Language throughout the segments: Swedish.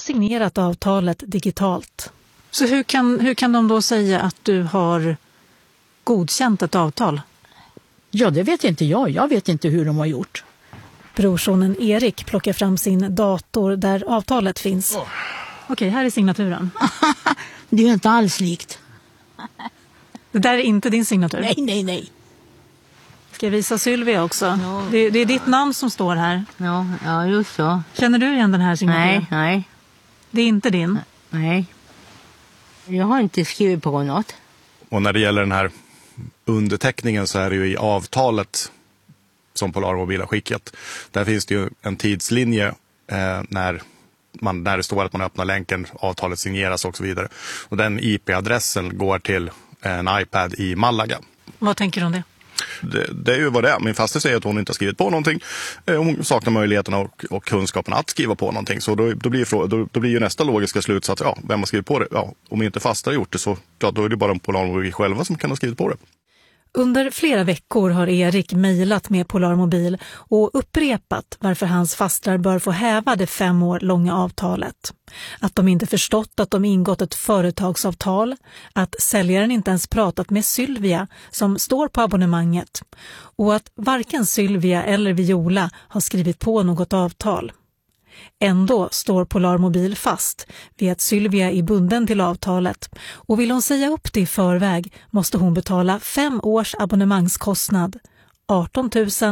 signerat avtalet digitalt. Så hur kan de då säga att du har godkänt ett avtal? Ja, det vet inte jag. Jag vet inte hur de har gjort. Brorsonen Erik plockar fram sin dator där avtalet finns. Okej, här är signaturen. Det är ju inte alls likt. Det där är inte din signatur? Nej. Ska jag visa Sylvia också? Ja. Det är ditt namn som står här. Ja, just så. Känner du igen den här signaturen? Nej. Det är inte din? Nej. Jag har inte skrivit på något. Och när det gäller den här underteckningen så är det ju i avtalet som Polarmobil har skickat. Där finns det ju en tidslinje när det står att man öppnar länken, avtalet signeras och så vidare. Och den IP-adressen går till en iPad i Malaga. Vad tänker du om det? Det är ju vad det är. Min faster säger att hon inte har skrivit på någonting. Hon saknar möjligheterna och kunskapen att skriva på någonting. Så då blir ju nästa logiska slutsats, vem har skrivit på det? Ja, om inte faster har gjort det så då är det bara Polarmobil själva som kan ha skrivit på det. Under flera veckor har Erik mejlat med Polarmobil och upprepat varför hans fastrar bör få häva det 5 år långa avtalet. Att de inte förstått att de ingått ett företagsavtal, att säljaren inte ens pratat med Sylvia som står på abonnemanget och att varken Sylvia eller Viola har skrivit på något avtal. Ändå står Polarmobil fast vid att Sylvia är bunden till avtalet och vill hon säga upp det i förväg måste hon betala 5 års abonnemangskostnad, 18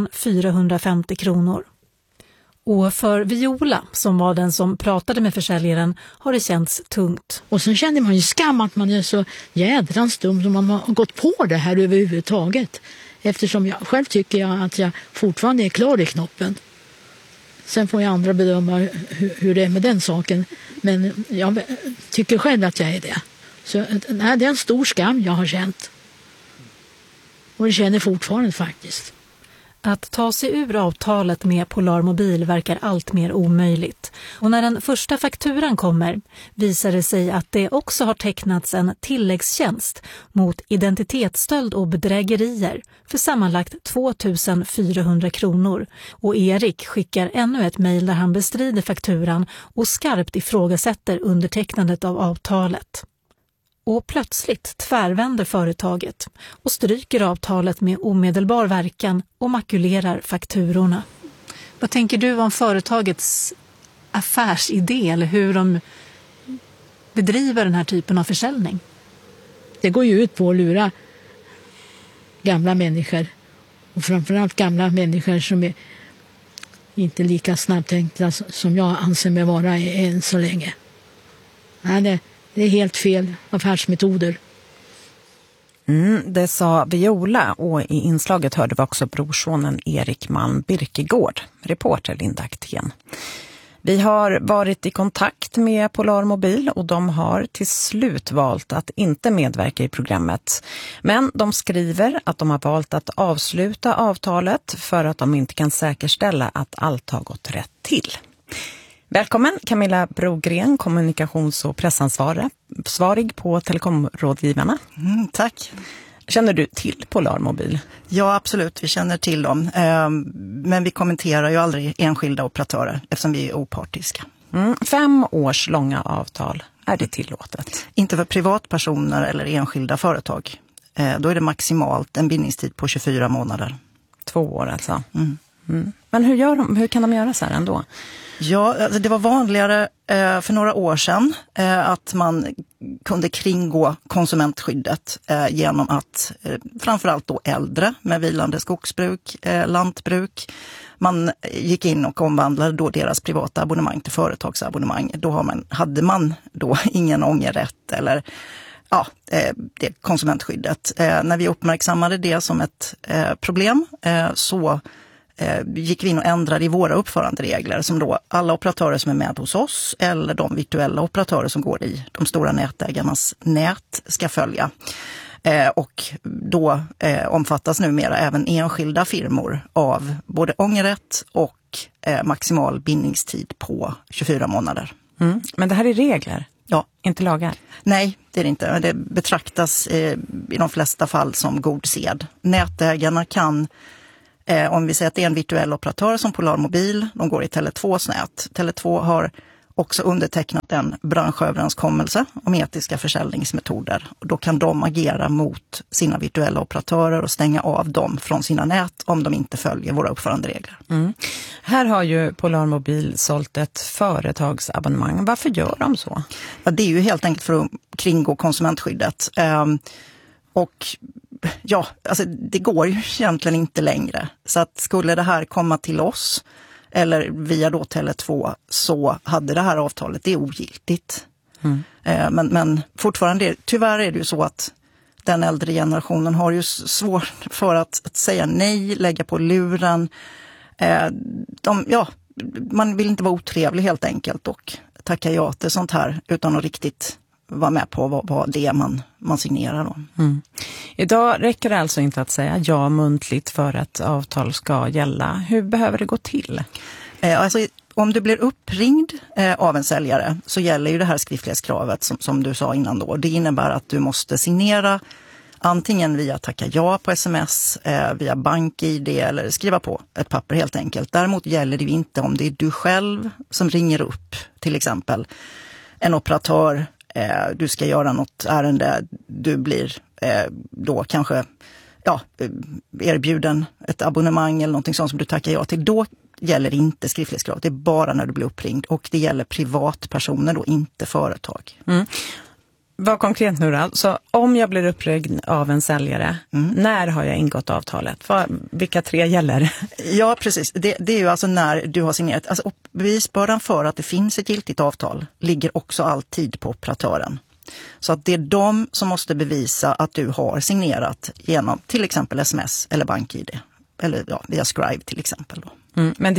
450 kronor. Och för Viola, som var den som pratade med försäljaren, har det känts tungt. Och sen kände man ju skam att man är så jädrans dum som man har gått på det här överhuvudtaget. Eftersom jag själv tycker att jag fortfarande är klar i knoppen. Sen får jag andra bedöma hur det är med den saken. Men jag tycker själv att jag är det. Så det är en stor skam jag har känt. Och det känner fortfarande faktiskt. Att ta sig ur avtalet med Polarmobil verkar allt mer omöjligt. Och när den första fakturan kommer visar det sig att det också har tecknats en tilläggstjänst mot identitetsstöld och bedrägerier för sammanlagt 2 400 kronor. Och Erik skickar ännu ett mejl där han bestrider fakturan och skarpt ifrågasätter undertecknandet av avtalet. Och plötsligt tvärvänder företaget och stryker avtalet med omedelbar verkan och makulerar fakturorna. Vad tänker du om företagets affärsidé eller hur de bedriver den här typen av försäljning? Det går ju ut på att lura gamla människor. Och framförallt gamla människor som är inte lika snabbtänkta som jag anser mig vara än så länge. Nej, det är helt fel affärsmetoder. Det sa Viola och i inslaget hörde vi också brorsonen Erik Malm Birkegård, reporter Linda Aktén. Vi har varit i kontakt med Polarmobil och de har till slut valt att inte medverka i programmet. Men de skriver att de har valt att avsluta avtalet för att de inte kan säkerställa att allt har gått rätt till. Välkommen Camilla Brogren, kommunikations- och pressansvarig på Telekområdgivarna. Tack. Känner du till Polarmobil? Ja, absolut. Vi känner till dem. Men vi kommenterar ju aldrig enskilda operatörer eftersom vi är opartiska. 5 års långa avtal, är det tillåtet? Inte för privatpersoner eller enskilda företag. Då är det maximalt en bindningstid på 24 månader. 2 år alltså. Men hur kan de göra så här ändå? Ja, alltså det var vanligare för några år sedan att man kunde kringgå konsumentskyddet genom att framförallt då äldre med vilande skogsbruk, lantbruk, man gick in och omvandlade då deras privata abonnemang till företagsabonnemang. Då hade man då ingen ångerrätt eller det konsumentskyddet. När vi uppmärksammade det som ett problem så gick vi in och ändrade i våra uppföranderegler som då alla operatörer som är med hos oss eller de virtuella operatörer som går i de stora nätägarnas nät ska följa. Och då omfattas numera även enskilda firmor av både ångerrätt och maximal bindningstid på 24 månader. Men det här är regler? Ja. Inte lagar? Nej, det är det inte. Det betraktas i de flesta fall som god sed. Nätägarna kan, om vi säger att det är en virtuell operatör som Polarmobil, de går i Tele2s nät. Tele2 har också undertecknat en branschöverenskommelse om etiska försäljningsmetoder. Och då kan de agera mot sina virtuella operatörer och stänga av dem från sina nät om de inte följer våra uppföranderegler. Här har ju Polarmobil sålt ett företagsabonnemang. Varför gör de så? Ja, det är ju helt enkelt för att kringgå konsumentskyddet. Och ja, alltså det går ju egentligen inte längre. Så att skulle det här komma till oss eller via då Tele2 så hade det här avtalet, det är ogiltigt. Men fortfarande, tyvärr är det ju så att den äldre generationen har ju svårt för att säga nej, lägga på luren. Man vill inte vara otrevlig helt enkelt och tacka ja till sånt här utan att riktigt vara med på vad det är man signerar då. Idag räcker det alltså inte att säga ja muntligt för att avtal ska gälla. Hur behöver det gå till? Alltså, om du blir uppringd av en säljare så gäller ju det här skriftlighetskravet som du sa innan då. Det innebär att du måste signera antingen via tacka ja på sms, via BankID eller skriva på ett papper helt enkelt. Däremot gäller det ju inte om det är du själv som ringer upp till exempel en operatör. Du ska göra något ärende, du blir då kanske erbjuden ett abonnemang eller någonting sånt som du tackar ja till. Då gäller inte skriftlighetskrav, det är bara när du blir uppringd och det gäller privatpersoner då, inte företag. Var konkret nu då, så om jag blir uppringd av en säljare, när har jag ingått avtalet? Vilka 3 gäller? Ja, precis. Det är ju alltså när du har signerat. Alltså, bevisbördan för att det finns ett giltigt avtal ligger också alltid på operatören. Så att det är de som måste bevisa att du har signerat genom till exempel sms eller BankID. Eller via Scribe till exempel då. Men det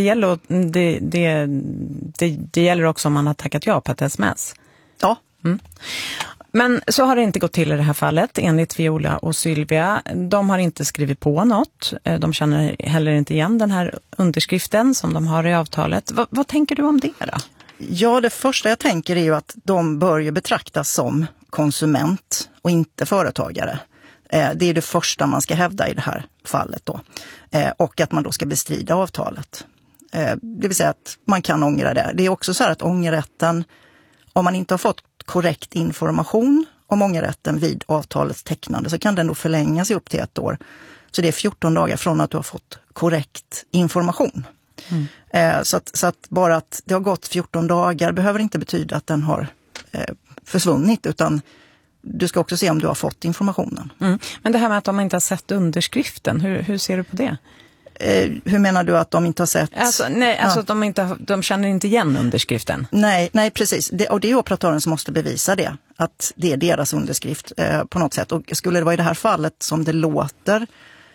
gäller också om man har tackat ja på ett sms? Ja. Men så har det inte gått till i det här fallet, enligt Viola och Sylvia. De har inte skrivit på något. De känner heller inte igen den här underskriften som de har i avtalet. Vad tänker du om det då? Ja, det första jag tänker är ju att de bör ju betraktas som konsument och inte företagare. Det är det första man ska hävda i det här fallet då. Och att man då ska bestrida avtalet. Det vill säga att man kan ångra det. Det är också så här att ångerrätten, om man inte har fått korrekt information om ångerrätten vid avtalets tecknande så kan den då förlängas i upp till 1 år. Så det är 14 dagar från att du har fått korrekt information. Så att bara att det har gått 14 dagar behöver inte betyda att den har försvunnit, utan du ska också se om du har fått informationen. Men det här med att de inte har sett underskriften, hur ser du på det? Hur menar du att de inte har sett? Att de känner inte igen underskriften. Nej, precis. Och det är operatören som måste bevisa det. Att det är deras underskrift på något sätt. Och skulle det vara i det här fallet som det låter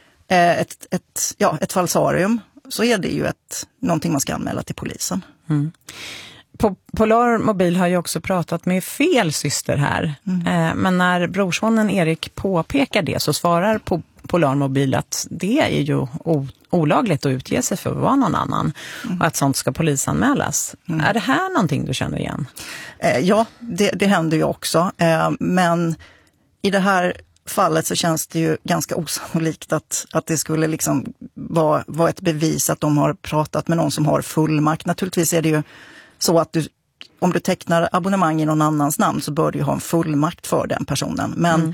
ett falsarium, så är det ju någonting man ska anmäla till polisen. Polarmobil har ju också pratat med fel syster här. Men när brorsonen Erik påpekar det så svarar Polarmobil att det är ju olagligt att utge sig för att vara någon annan och att sånt ska polisanmälas. Är det här någonting du känner igen? Ja, det händer ju också. Men i det här fallet så känns det ju ganska osannolikt att det skulle liksom vara ett bevis att de har pratat med någon som har fullmakt. Naturligtvis är det ju så att om du tecknar abonnemang i någon annans namn så bör du ju ha en fullmakt för den personen. Men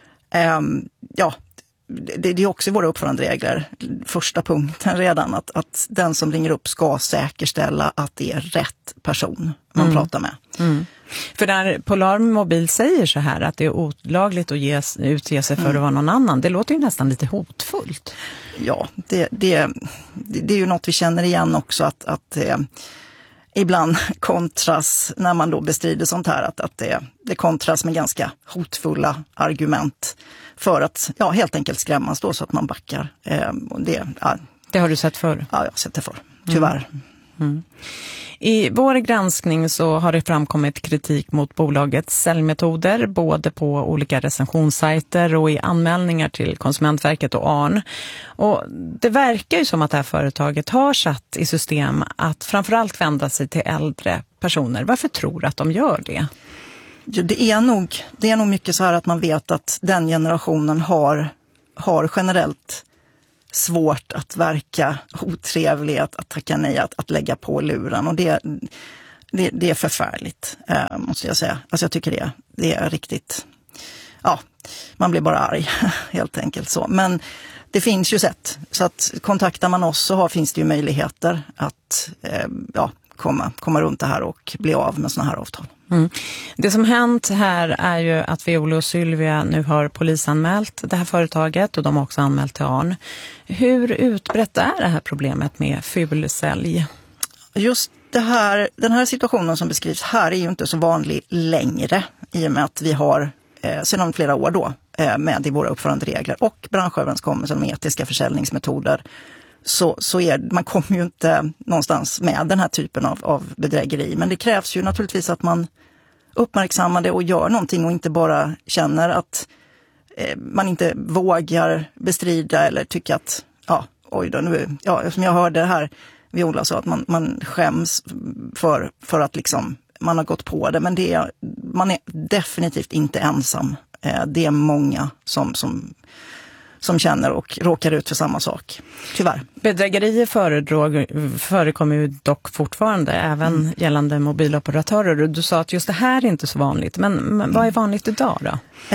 det är också i våra uppföranderegler, första punkten redan, att den som ringer upp ska säkerställa att det är rätt person man pratar med. För när Polarmobil säger så här att det är olagligt att utge sig för att vara någon annan, det låter ju nästan lite hotfullt. Ja, det är ju något vi känner igen också, att ibland kontras när man då bestrider sånt här, att det kontras med ganska hotfulla argument för att helt enkelt skrämmas då så att man backar. Det har du sett förr? Ja, jag har sett det förr, tyvärr. I vår granskning så har det framkommit kritik mot bolagets säljmetoder, både på olika recensionssajter och i anmälningar till Konsumentverket och ARN. Och det verkar ju som att det här företaget har satt i system att framförallt vända sig till äldre personer. Varför tror du att de gör det? Ja, det är nog mycket så här att man vet att den generationen har generellt svårt att verka otrevlig, att tacka nej, att lägga på luren. Och det är förfärligt, måste jag säga. Alltså jag tycker det är riktigt, ja, man blir bara arg helt enkelt så. Men det finns ju sätt, så att kontaktar man oss så finns det ju möjligheter att komma runt det här och bli av med såna här avtal. Mm. Det som hänt här är ju att Viola och Sylvia nu har polisanmält det här företaget och de har också anmält till ARN. Hur utbrett är det här problemet med fulsälj? Just den här situationen som beskrivs här är ju inte så vanlig längre, i och med att vi har sedan flera år då med i våra uppföranderegler och branschöverenskommelser om etiska försäljningsmetoder, så man kommer ju inte någonstans med den här typen av bedrägeri. Men det krävs ju naturligtvis att man uppmärksammar det och gör någonting och inte bara känner att man inte vågar bestrida eller tycka att som jag hörde här Viola sa, att man skäms för att liksom man har gått på det, men man är definitivt inte ensam. Det är många som känner och råkar ut för samma sak, tyvärr. Bedrägerier förekommer ju dock fortfarande, även gällande mobiloperatörer. Du sa att just det här är inte så vanligt, men vad är vanligt idag då?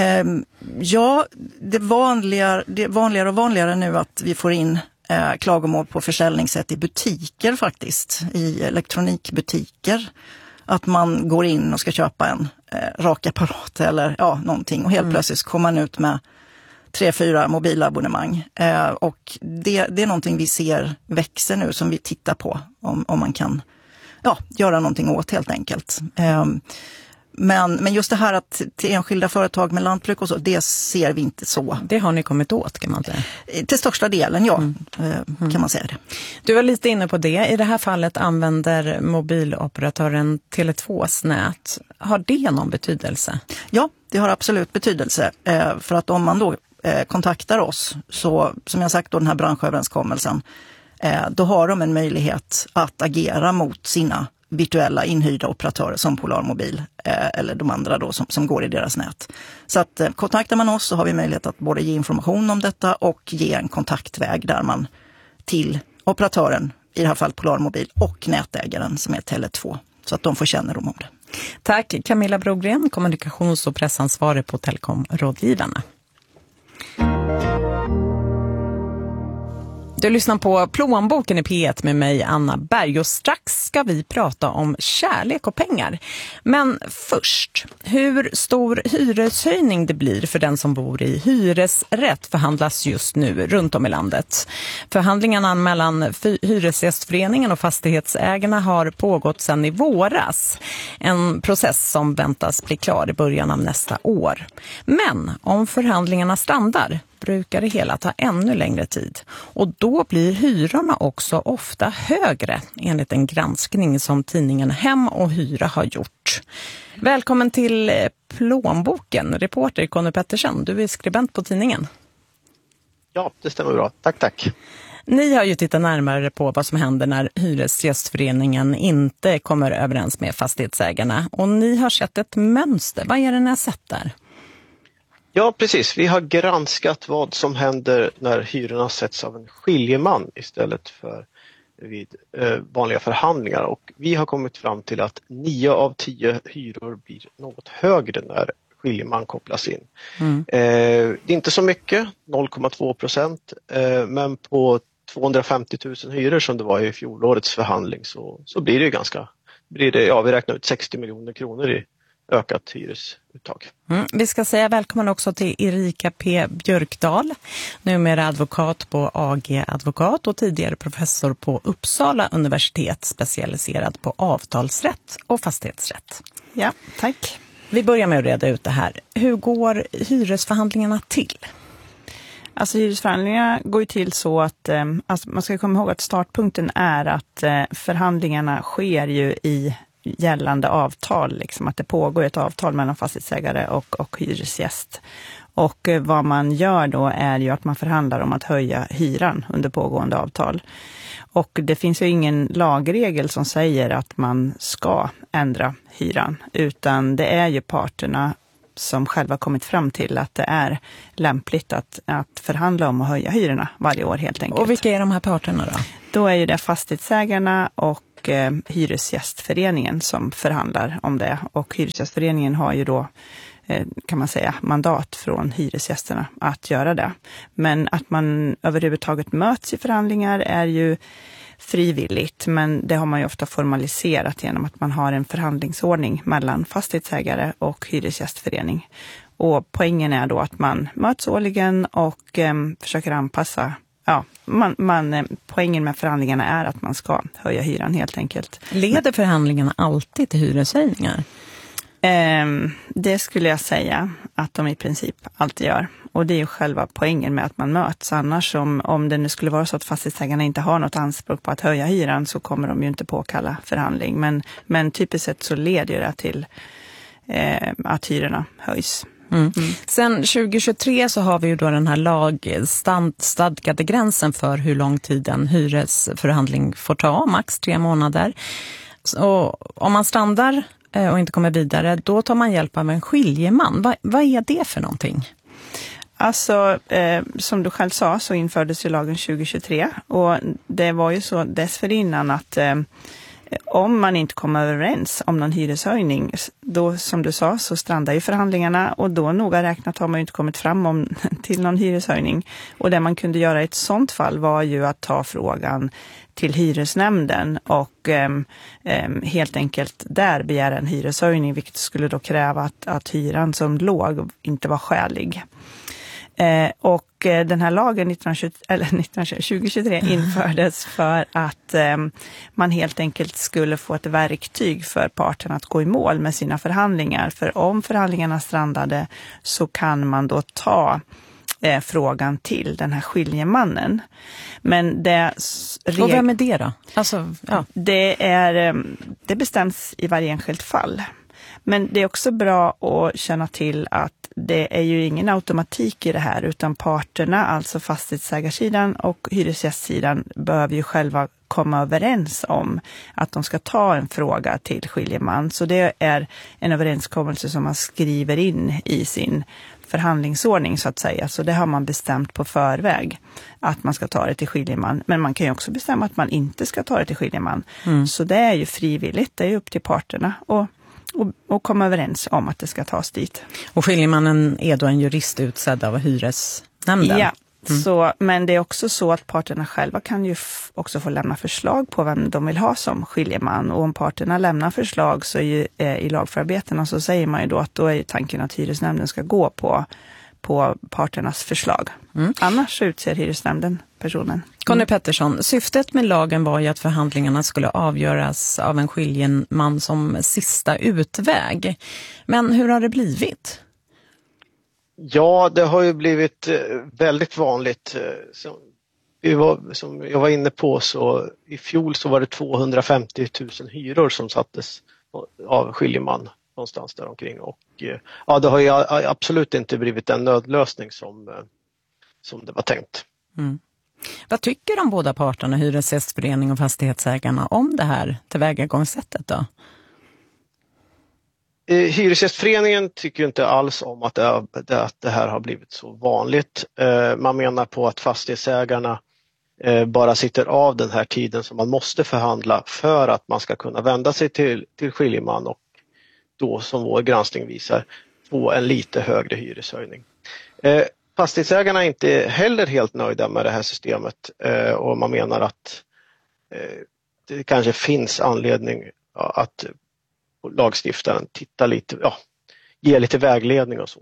Det är vanligare och vanligare nu att vi får in klagomål på försäljningssätt i butiker faktiskt, i elektronikbutiker. Att man går in och ska köpa en rakapparat eller någonting och helt plötsligt kommer man ut med 3-4 mobilabonnemang. Och det är någonting vi ser växer nu, som vi tittar på om man kan göra någonting åt helt enkelt. Men just det här att till enskilda företag med lantbruk och så, det ser vi inte så. Det har ni kommit åt, kan man säga? Till största delen, kan man säga det. Du var lite inne på det. I det här fallet använder mobiloperatören Tele2s nät. Har det någon betydelse? Ja, det har absolut betydelse. För att om man då kontaktar oss, så som jag sagt då, den här branschöverenskommelsen, då har de en möjlighet att agera mot sina virtuella inhyrda operatörer som Polarmobil eller de andra då som går i deras nät. Så att kontaktar man oss så har vi möjlighet att både ge information om detta och ge en kontaktväg där man till operatören, i det här fallet Polarmobil, och nätägaren som är Tele2, så att de får kännedom om det. Tack Camilla Brogren, kommunikations- och pressansvarig på Telekom-rådgivarna. Du lyssnar på Plånboken i P1 med mig, Anna Berg, och strax ska vi prata om kärlek och pengar. Men först, hur stor hyreshöjning det blir för den som bor i hyresrätt förhandlas just nu runt om i landet. Förhandlingarna mellan Hyresgästföreningen och fastighetsägarna har pågått sedan i våras. En process som väntas bli klar i början av nästa år. Men om förhandlingarna strandar brukar det hela ta ännu längre tid. Och då blir hyrorna också ofta högre, enligt en granskning som tidningen Hem och Hyra har gjort. Välkommen till Plånboken, reporter Conny Pettersson. Du är skribent på tidningen. Ja, det stämmer bra. Tack. Ni har ju tittat närmare på vad som händer när Hyresgästföreningen inte kommer överens med fastighetsägarna. Och ni har sett ett mönster. Vad är det ni har sett där? Ja, precis. Vi har granskat vad som händer när hyrorna sätts av en skiljeman istället för vid vanliga förhandlingar. Och vi har kommit fram till att 9 av 10 hyror blir något högre när skiljeman kopplas in. Det är inte så mycket, 0,2%, men på 250 000 hyror som det var i fjolårets förhandling så blir det vi räknar ut 60 miljoner kronor i ökat hyresuttag. Vi ska säga välkommen också till Erika P. Björkdal, numera advokat på AG Advokat och tidigare professor på Uppsala universitet, specialiserad på avtalsrätt och fastighetsrätt. Ja, tack. Vi börjar med att reda ut det här. Hur går hyresförhandlingarna till? Alltså hyresförhandlingarna går ju till så att man ska komma ihåg att startpunkten är att förhandlingarna sker ju i gällande avtal, liksom att det pågår ett avtal mellan fastighetsägare och hyresgäst. Och vad man gör då är ju att man förhandlar om att höja hyran under pågående avtal. Och det finns ju ingen lagregel som säger att man ska ändra hyran, utan det är ju parterna som själva kommit fram till att det är lämpligt att förhandla om att höja hyrorna varje år helt enkelt. Och vilka är de här parterna då? Då är ju det fastighetsägarna och och Hyresgästföreningen som förhandlar om det. Och Hyresgästföreningen har ju då, kan man säga, mandat från hyresgästerna att göra det. Men att man överhuvudtaget möts i förhandlingar är ju frivilligt, men det har man ju ofta formaliserat genom att man har en förhandlingsordning mellan fastighetsägare och hyresgästförening. Och poängen är då att man möts årligen och försöker anpassa. Ja, poängen med förhandlingarna är att man ska höja hyran helt enkelt. Leder förhandlingarna alltid till hyreshöjningar? Det skulle jag säga att de i princip alltid gör. Och det är ju själva poängen med att man möts. Annars om det nu skulle vara så att fastighetsägarna inte har något anspråk på att höja hyran så kommer de ju inte påkalla förhandling. Men typiskt sett så leder det till att hyrorna höjs. Sen 2023 så har vi ju då den här lagstadgade gränsen för hur lång tid en hyresförhandling får ta, max 3 månader. Så om man strandar och inte kommer vidare, då tar man hjälp av en skiljeman. Vad är det för någonting? Alltså, som du själv sa så infördes ju lagen 2023 och det var ju så dessförinnan att om man inte kommer överens om någon hyreshöjning, då som du sa så strandar ju förhandlingarna och då noga räknat har man ju inte kommit fram till någon hyreshöjning. Och det man kunde göra i ett sånt fall var ju att ta frågan till hyresnämnden och helt enkelt där begära en hyreshöjning, vilket skulle då kräva att hyran som låg inte var skälig. Och den här lagen 2023 infördes för att man helt enkelt skulle få ett verktyg för parterna att gå i mål med sina förhandlingar. För om förhandlingarna strandade så kan man då ta frågan till den här skiljemannen. Men och vem är det då? Alltså, ja. Det bestäms i varje enskilt fall. Men det är också bra att känna till att det är ju ingen automatik i det här utan parterna, alltså fastighetsägarsidan och hyresgästsidan behöver ju själva komma överens om att de ska ta en fråga till skiljeman. Så det är en överenskommelse som man skriver in i sin förhandlingsordning så att säga. Så det har man bestämt på förväg att man ska ta det till skiljeman. Men man kan ju också bestämma att man inte ska ta det till skiljeman. Så det är ju frivilligt, det är ju upp till parterna och komma överens om att det ska tas dit. Och skiljemannen är då en jurist utsedd av hyresnämnden? Ja, men det är också så att parterna själva kan ju också få lämna förslag på vem de vill ha som skiljeman. Och om parterna lämnar förslag så i lagförarbetena så säger man ju då att då är tanken att hyresnämnden ska gå på parternas förslag. Annars utser hyresnämnden personen. Conny Pettersson, syftet med lagen var ju att förhandlingarna skulle avgöras av en skiljeman som sista utväg. Men hur har det blivit? Ja, det har ju blivit väldigt vanligt. Som jag var inne på så i fjol så var det 250 000 hyror som sattes av skiljeman någonstans där omkring. Och ja, det har ju absolut inte blivit en nödlösning som det var tänkt. Vad tycker de båda parterna, hyresgästförening och fastighetsägarna, om det här tillvägagångssättet då? Hyresgästföreningen tycker inte alls om att det här har blivit så vanligt. Man menar på att fastighetsägarna bara sitter av den här tiden som man måste förhandla för att man ska kunna vända sig till skiljeman och då, som vår granskning visar, få en lite högre hyreshöjning. Fastighetsägarna är inte heller helt nöjda med det här systemet och man menar att det kanske finns anledning att lagstiftaren tittar lite, ger lite vägledning och så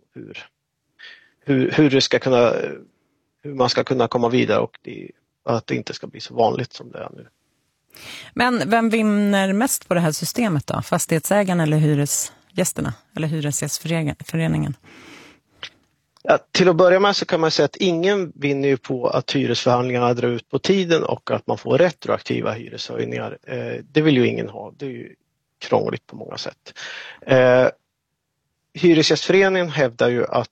hur man ska kunna komma vidare och att det inte ska bli så vanligt som det är nu. Men vem vinner mest på det här systemet då? Fastighetsägarna eller hyresgästerna eller hyresgästföreningen? Ja, till att börja med så kan man säga att ingen vinner ju på att hyresförhandlingarna drar ut på tiden och att man får retroaktiva hyreshöjningar. Det vill ju ingen ha. Det är ju krångligt på många sätt. Hyresgästföreningen hävdar ju att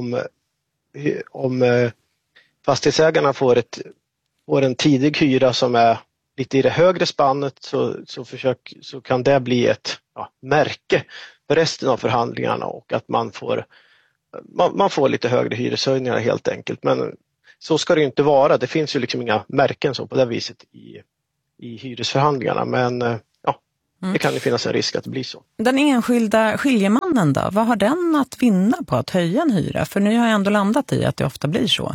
om fastighetsägarna får en tidig hyra som är lite i det högre spannet så kan det bli ett märke för resten av förhandlingarna och att man får lite högre hyreshöjningar helt enkelt. Men så ska det ju inte vara. Det finns ju liksom inga märken så på det viset i hyresförhandlingarna. Men det kan ju finnas en risk att det blir så. Den enskilda skiljemannen då, vad har den att vinna på att höja en hyra? För nu har jag ändå landat i att det ofta blir så.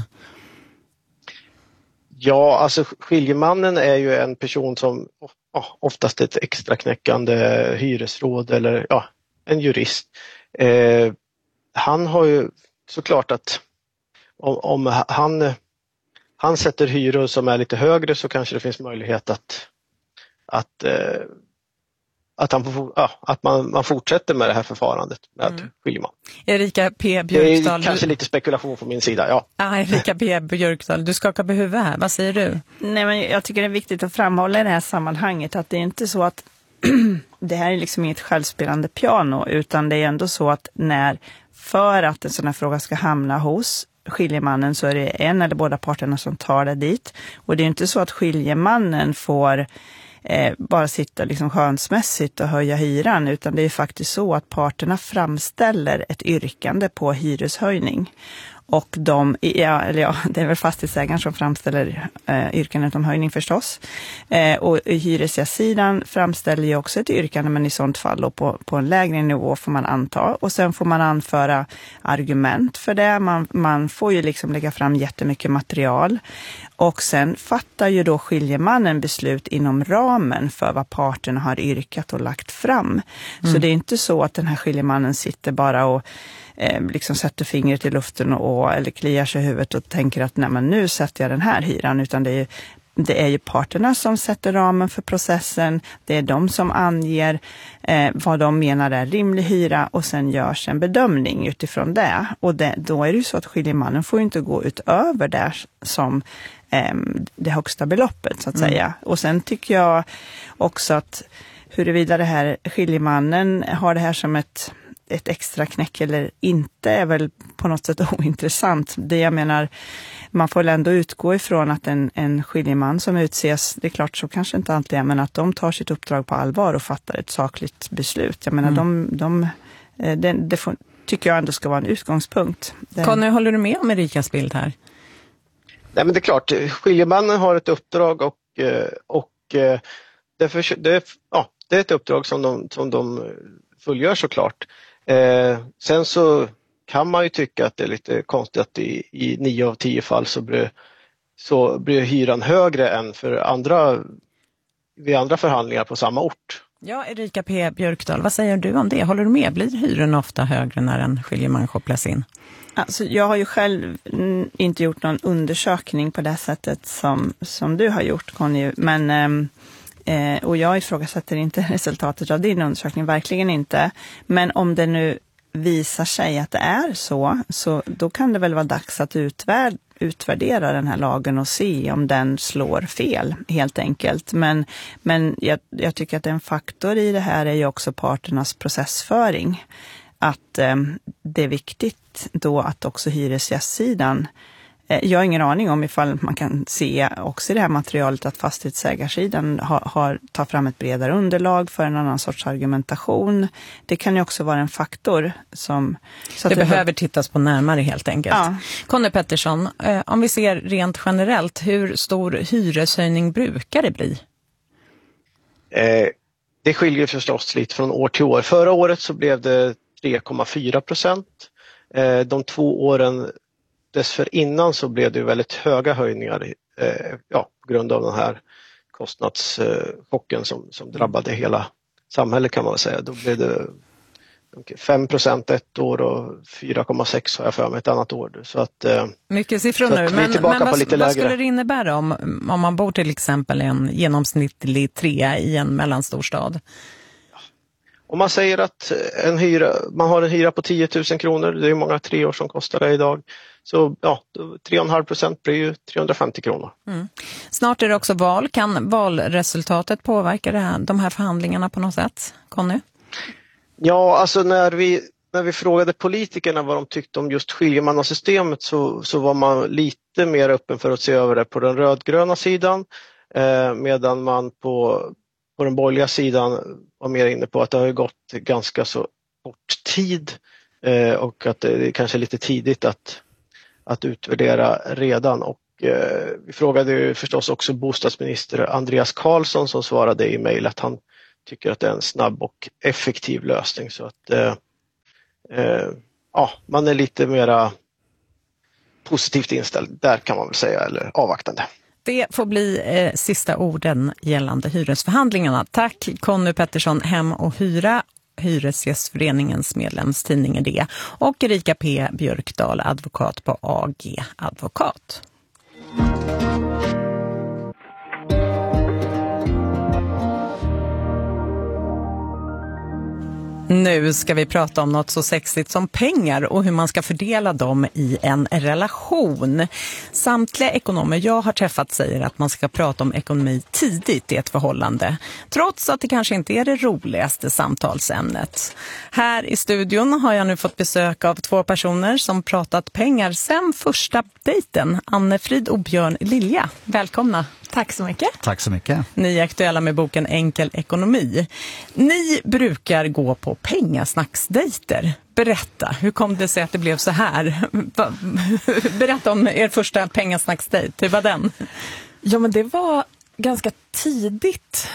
Ja, alltså skiljemannen är ju en person som oftast ett extra knäckande hyresråd eller en jurist. Han har ju såklart att om han sätter hyror som är lite högre så kanske det finns möjlighet att man fortsätter med det här förfarandet med skiljeman. Erika P. Björkdahl. Det är kanske lite spekulation från min sida, ja. Erika P. Björkdahl, du skakar på huvudet här. Vad säger du? Nej, men jag tycker det är viktigt att framhålla i det här sammanhanget att det är inte så att det här är liksom inget självspelande piano, utan det är ändå så att för att en sån här fråga ska hamna hos skiljemannen så är det en eller båda parterna som tar det dit. Och det är inte så att skiljemannen får bara sitta liksom skönsmässigt och höja hyran, utan det är faktiskt så att parterna framställer ett yrkande på hyreshöjning. Och det är väl fastighetsägaren som framställer yrkandet om höjning förstås. Och hyresgästsidan framställer ju också ett yrkande, men i sånt fall då på en lägre nivå får man anta. Och sen får man anföra argument för det. Man får ju liksom lägga fram jättemycket material. Och sen fattar ju då skiljemannen beslut inom ramen för vad parterna har yrkat och lagt fram. Så det är inte så att den här skiljemannen sitter bara och liksom sätter fingret i luften eller kliar sig i huvudet och tänker att nej, men nu sätter jag den här hyran, utan det är ju parterna som sätter ramen för processen. Det är de som anger vad de menar är rimlig hyra och sen görs en bedömning utifrån det. Och då är det ju så att skiljemannen får inte gå utöver det som det högsta beloppet så att säga. Och sen tycker jag också att huruvida det här skiljemannen har det här som ett extra knäck eller inte är väl på något sätt ointressant. Det jag menar, man får ändå utgå ifrån att en skiljeman som utses, det är klart så kanske inte alltid är, men att de tar sitt uppdrag på allvar och fattar ett sakligt beslut. Jag menar, det tycker jag ändå ska vara en utgångspunkt. Conny, håller du med om Erikas bild här? Nej, men det är klart, skiljemannen har ett uppdrag och det är ett uppdrag som de fullgör såklart. Sen så kan man ju tycka att det är lite konstigt att i 9 av 10 fall så blir hyran högre än vid andra förhandlingar på samma ort. Ja, Erika P. Björkdahl, vad säger du om det? Håller du med? Blir hyran ofta högre när en skiljeman kopplas in? Alltså, jag har ju själv inte gjort någon undersökning på det sättet som du har gjort, Conny, men och jag ifrågasätter inte resultatet av din undersökning, verkligen inte. Men om det nu visar sig att det är så då kan det väl vara dags att utvärdera den här lagen och se om den slår fel, helt enkelt. Men jag tycker att en faktor i det här är ju också parternas processföring. Att det är viktigt då att också hyresgästsidan, jag har ingen aning om ifall man kan se också i det här materialet att fastighetsägarsidan tar fram ett bredare underlag för en annan sorts argumentation. Det kan ju också vara en faktor som... Så det behöver tittas på närmare helt enkelt. Ja. Conny Pettersson, om vi ser rent generellt, hur stor hyreshöjning brukar det bli? Det skiljer förstås lite från år till år. Förra året så blev det 3,4%. De 2 åren dessförinnan så blev det väldigt höga höjningar på grund av den här kostnadschocken som drabbade hela samhället, kan man väl säga. Då blev det 5% ett år och 4,6 har jag för mig ett annat år. Så att, mycket siffror nu, men vad skulle det innebära om man bor till exempel en genomsnittlig 3 i en mellanstorstad? Om man säger att man har en hyra på 10 000 kronor, det är många 3 år som kostar det idag, så 3,5% blir ju 350 kronor. Mm. Snart är det också val. Kan valresultatet påverka de här förhandlingarna på något sätt? Conny? Ja, alltså när vi frågade politikerna vad de tyckte om just skiljemannasystemet så var man lite mer öppen för att se över det på den rödgröna sidan, medan man på den borgerliga sidan var mer inne på att det har gått ganska så kort tid och att det är kanske lite tidigt att utvärdera redan. Och vi frågade ju förstås också bostadsminister Andreas Karlsson som svarade i mejl att han tycker att det är en snabb och effektiv lösning. Så att man är lite mera positivt inställd där kan man väl säga, eller avvaktande. Det får bli sista orden gällande hyresförhandlingarna. Tack Conny Pettersson, Hem och Hyra, Hyresgästföreningens medlemstidning är det, och Erika P. Björkdahl, advokat på AG Advokat. Nu ska vi prata om något så sexigt som pengar och hur man ska fördela dem i en relation. Samtliga ekonomer jag har träffat säger att man ska prata om ekonomi tidigt i ett förhållande, trots att det kanske inte är det roligaste samtalsämnet. Här i studion har jag nu fått besök av 2 personer som pratat pengar sedan första dejten. Anne-Frid och Björn Lilja. Välkomna. Tack så mycket. Tack så mycket. Ni är aktuella med boken Enkel ekonomi. Ni brukar gå på pengasnacksdejter. Berätta, hur kom det sig att det blev så här? Berätta om er första pengasnacksdejt. Hur var den? Ja, men det var ganska tidigt.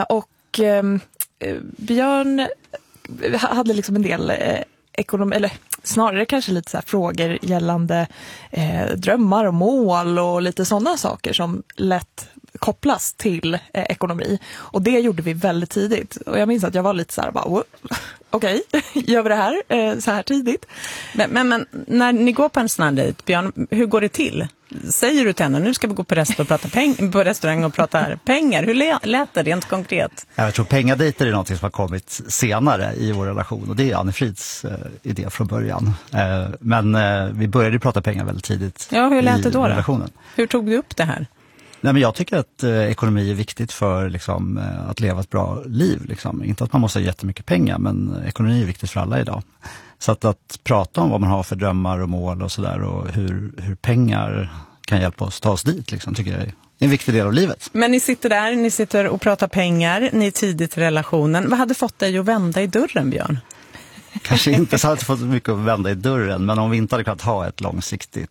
Björn hade liksom en del ekonomi, eller snarare kanske lite så här frågor gällande drömmar och mål och lite sådana saker som lätt kopplas till ekonomi. Och det gjorde vi väldigt tidigt. Och jag minns att jag var lite så här, okej, gör vi det här så här tidigt? Men när ni går på en sån här dejt, Björn, hur går det till? Säger du till henne, nu ska vi gå på restaurang och prata pengar. Hur lät det rent konkret? Jag tror pengadejter är något som har kommit senare i vår relation. Och det är Anne-Frids idé från början. Men vi började prata pengar väldigt tidigt. Ja, hur lät det då? Relationen. Hur tog du upp det här? Nej, men jag tycker att ekonomi är viktigt för liksom, att leva ett bra liv. Liksom. Inte att man måste ha jättemycket pengar, men ekonomi är viktigt för alla idag. Så att prata om vad man har för drömmar och mål och sådär, och hur pengar kan hjälpa oss ta oss dit, liksom, tycker jag är en viktig del av livet. Men ni sitter och pratar pengar, ni är tidigt i relationen. Vad hade fått dig att vända i dörren, Björn? Kanske inte så hade fått mycket att vända i dörren, men om vi inte hade kunnat ha ett långsiktigt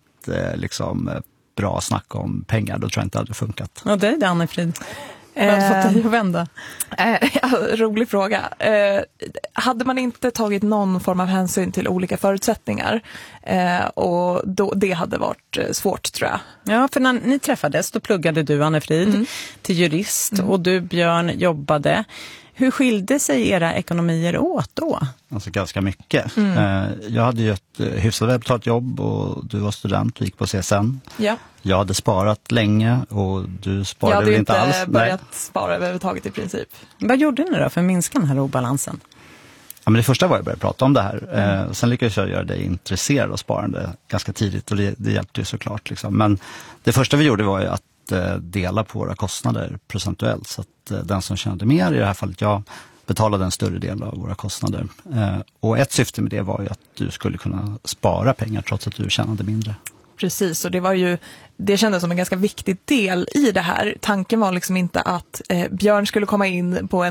bra snack om pengar, då tror jag inte det hade funkat. Och det är det, Anne-Frid. Vad hade fått dig att vända? Rolig fråga. Hade man inte tagit någon form av hänsyn till olika förutsättningar, och då, det hade varit svårt, tror jag. Ja, för när ni träffades då pluggade du, Anne-Frid, till jurist och du, Björn, jobbade. Hur skilde sig era ekonomier åt då? Alltså ganska mycket. Jag hade ju ett hyfsat välbetalt jobb och du var student och gick på CSN. Ja. Jag hade sparat länge och du sparade väl inte alls. Jag hade inte börjat spara överhuvudtaget i princip. Vad gjorde ni då för att minska den här obalansen? Ja, men det första var att börja prata om det här. Sen lyckades jag göra dig intresserad av sparande ganska tidigt och det hjälpte ju såklart. Liksom. Men det första vi gjorde var ju att dela på våra kostnader procentuellt. Så att den som tjänade mer, i det här fallet jag, betalade en större del av våra kostnader. Och ett syfte med det var ju att du skulle kunna spara pengar trots att du tjänade mindre. Precis, och det kändes som en ganska viktig del i det här. Tanken var liksom inte att Björn skulle komma in på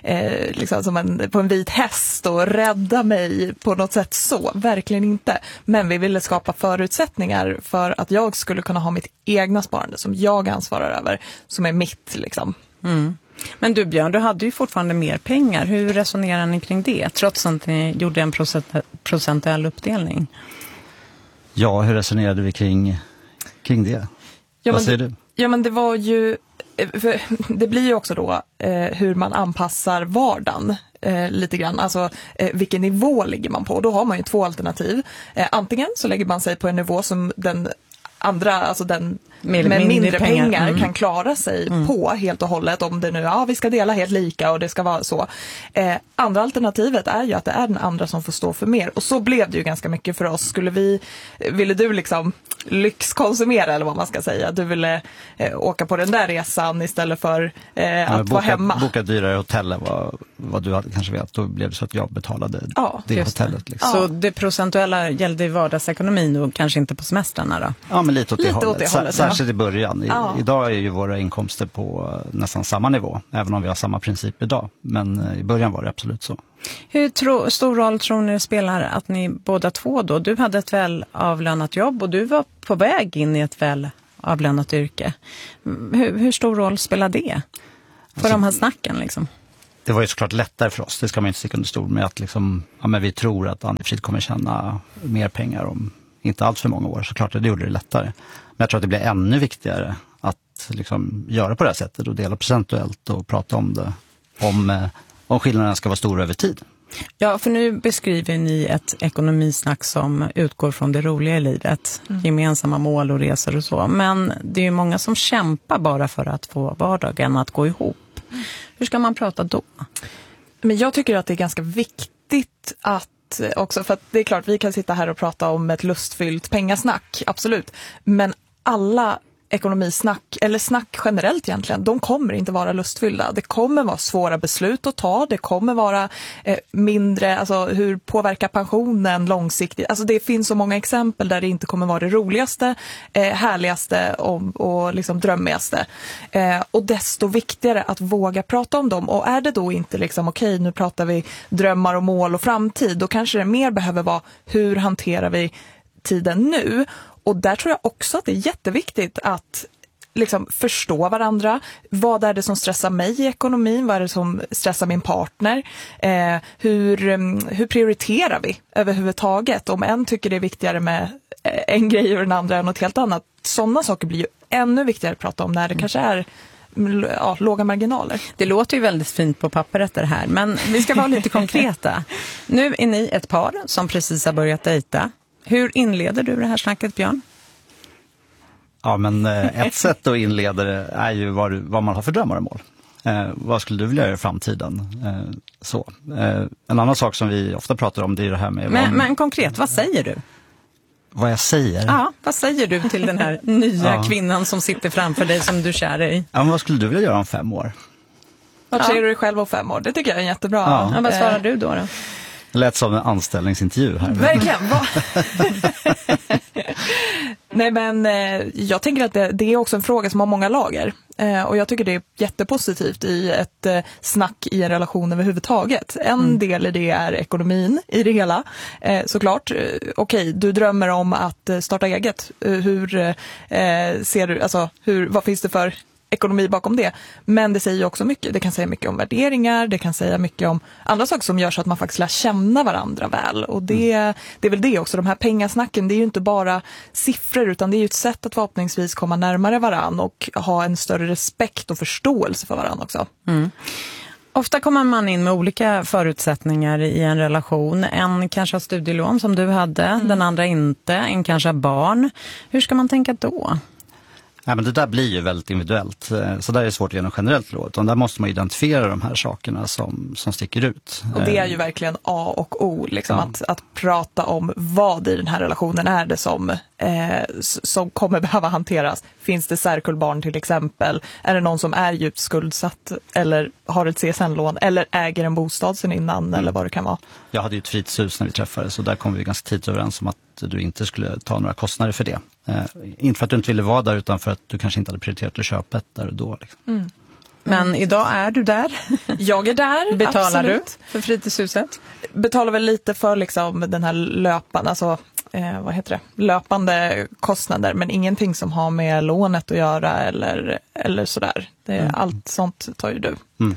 på en vit häst och rädda mig på något sätt så. Verkligen inte. Men vi ville skapa förutsättningar för att jag skulle kunna ha mitt egna sparande som jag ansvarar över, som är mitt liksom. Mm. Men du, Björn, du hade ju fortfarande mer pengar. Hur resonerar ni kring det? Trots att ni gjorde en procentuell uppdelning. Ja, hur resonerade vi kring det? Vad säger du? Ja, men det var ju... Det blir ju också då hur man anpassar vardagen lite grann. Alltså vilken nivå ligger man på? Då har man ju 2 alternativ. Antingen så lägger man sig på en nivå som den andra, alltså den med mindre pengar kan klara sig på helt och hållet, om det nu, vi ska dela helt lika och det ska vara så. Andra alternativet är ju att det är den andra som får stå för mer, och så blev det ju ganska mycket för oss. Ville du liksom lyxkonsumera, eller vad man ska säga? Du ville åka på den där resan istället för att vara hemma. Boka dyrare hotell än vad du hade kanske vet. Då blev det så att jag betalade det hotellet. Liksom. Så det procentuella gällde i vardagsekonomin och kanske inte på semestrarna då? Ja, men lite åt det hållet. Särskilt i början. Idag är ju våra inkomster på nästan samma nivå, även om vi har samma princip idag. Men i början var det absolut så. Hur stor roll tror ni det spelar att ni båda två då? Du hade ett väl avlönat jobb och du var på väg in i ett väl avlönat yrke. Hur stor roll spelar det för de här snacken liksom? Det var ju såklart lättare för oss, det ska man inte sticka under stol med, att liksom, men vi tror att Anne-Frid kommer tjäna mer pengar om inte allt för många år. Såklart det gjorde det lättare. Men jag tror att det blir ännu viktigare att liksom göra på det här sättet och dela procentuellt och prata om det, om skillnaderna ska vara stora över tid. Ja, för nu beskriver ni ett ekonomisnack som utgår från det roliga i livet. Gemensamma mål och resor och så. Men det är ju många som kämpar bara för att få vardagen att gå ihop. Hur ska man prata då? Men jag tycker att det är ganska viktigt att också, för att det är klart vi kan sitta här och prata om ett lustfyllt pengasnack, absolut. Men alla ekonomisnack, eller snack generellt egentligen, de kommer inte vara lustfyllda. Det kommer vara svåra beslut att ta, det kommer vara mindre, alltså hur påverkar pensionen långsiktigt. Alltså det finns så många exempel där det inte kommer vara det roligaste, härligaste och liksom drömmigaste. Och desto viktigare att våga prata om dem. Och är det då inte liksom okej, nu pratar vi drömmar och mål och framtid, då kanske det mer behöver vara hur hanterar vi tiden nu. Och där tror jag också att det är jätteviktigt att liksom förstå varandra. Vad är det som stressar mig i ekonomin? Vad är det som stressar min partner? Hur prioriterar vi överhuvudtaget? Om en tycker det är viktigare med en grej och den andra än något helt annat. Sådana saker blir ju ännu viktigare att prata om när det kanske är låga marginaler. Det låter ju väldigt fint på pappret det här, men vi ska vara lite konkreta. Nu är ni ett par som precis har börjat dejta. Hur inleder du det här snacket, Björn? Ja, men ett sätt att inleda det är ju vad man har för drömmar och mål. Vad skulle du vilja göra i framtiden? En annan sak som vi ofta pratar om, det är det här med... Men konkret, vad säger du? Vad jag säger? Ja, vad säger du till den här nya kvinnan som sitter framför dig som du kär dig i? Ja, men vad skulle du vilja göra om 5 år? Vad säger du dig själv om 5 år? Det tycker jag är jättebra. Ja, vad svarar du då? Det lät som en anställningsintervju här. Verkligen. Nej, men jag tänker att det är också en fråga som har många lager. Och jag tycker det är jättepositivt i ett snack i en relation överhuvudtaget. En del i det är ekonomin i det hela. Såklart, okej, du drömmer om att starta eget. Hur ser du, alltså vad finns det för ekonomi bakom det? Men det säger ju också mycket. Det kan säga mycket om värderingar, det kan säga mycket om andra saker som gör så att man faktiskt lär känna varandra väl. Och det är väl det också, de här pengasnacken, det är ju inte bara siffror utan det är ju ett sätt att förhoppningsvis komma närmare varann och ha en större respekt och förståelse för varann också. Ofta kommer man in med olika förutsättningar i en relation. En kanske har studielån som du hade, den andra inte. En kanske har barn. Hur ska man tänka då? Ja, men det där blir ju väldigt individuellt, så där är det svårt att ge något generellt råd. Utan där måste man identifiera de här sakerna som sticker ut. Och det är ju verkligen A och O, liksom, att prata om vad i den här relationen är det som kommer behöva hanteras. Finns det särkullbarn till exempel? Är det någon som är djupt skuldsatt eller har ett CSN-lån eller äger en bostad sen innan eller vad det kan vara? Jag hade ju ett fritidshus när vi träffades och där kom vi ganska tidigt överens om att du inte skulle ta några kostnader för det. Inte för att du inte ville vara där utan för att du kanske inte hade prioriterat att köpa ett där och då. Liksom. Men idag är du där. Jag är där. Betalar absolut. Du för fritidshuset? Betalar väl lite för liksom den här löpande, alltså löpande kostnader, men ingenting som har med lånet att göra eller sådär. Allt sånt tar ju du.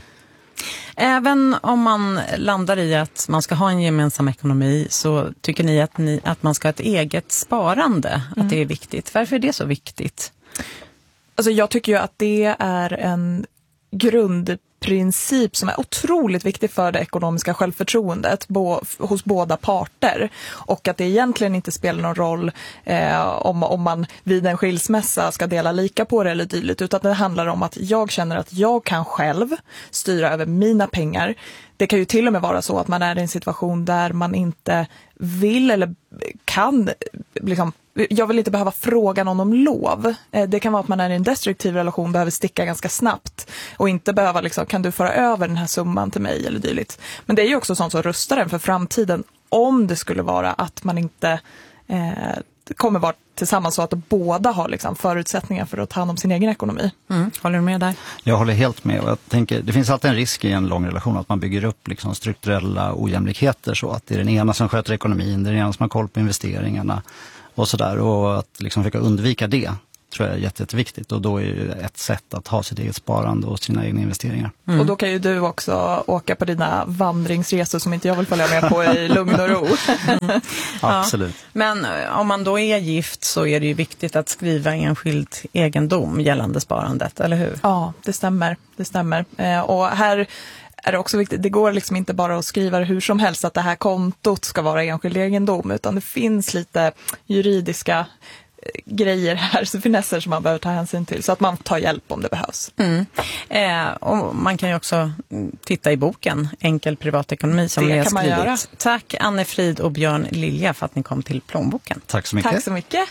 Även om man landar i att man ska ha en gemensam ekonomi så tycker ni att man ska ha ett eget sparande, att det är viktigt. Varför är det så viktigt? Alltså jag tycker ju att det är en grundprincip som är otroligt viktig för det ekonomiska självförtroendet hos båda parter. Och att det egentligen inte spelar någon roll om man vid en skilsmässa ska dela lika på det eller dylikt, utan det handlar om att jag känner att jag kan själv styra över mina pengar. Det kan ju till och med vara så att man är i en situation där man inte vill eller kan liksom, jag vill inte behöva fråga någon om lov. Det kan vara att man är i en destruktiv relation, behöver sticka ganska snabbt och inte behöva liksom, kan du föra över den här summan till mig eller dylikt. Men det är ju också sånt som rustar den för framtiden om det skulle vara att man inte kommer vara tillsammans så att båda har liksom förutsättningar för att ta hand om sin egen ekonomi. Håller du med där? Jag håller helt med och jag tänker, det finns alltid en risk i en lång relation att man bygger upp liksom strukturella ojämlikheter så att det är den ena som sköter ekonomin, det är den ena som har koll på investeringarna och sådär, och att liksom försöka undvika det tror jag är jätteviktigt, och då är ju ett sätt att ha sitt eget sparande och sina egna investeringar. Och då kan ju du också åka på dina vandringsresor som inte jag vill följa med på i lugn och ro. Absolut. Men om man då är gift så är det ju viktigt att skriva enskild egendom gällande sparandet, eller hur? Ja, det stämmer. Och här är det också viktigt, det går liksom inte bara att skriva hur som helst att det här kontot ska vara enskild egendom, utan det finns lite juridiska grejer här, så finesser som man behöver ta hänsyn till, så att man tar hjälp om det behövs. Och man kan ju också titta i boken Enkel privatekonomi som ni har skrivit. Göra. Tack Anne-Frid och Björn Lilja för att ni kom till Plånboken. Tack så mycket. Tack så mycket.